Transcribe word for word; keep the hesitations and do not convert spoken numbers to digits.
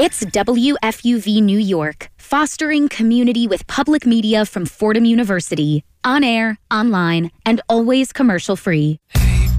It's W F U V New York, fostering community with public media from Fordham University. On air, online, and always commercial free.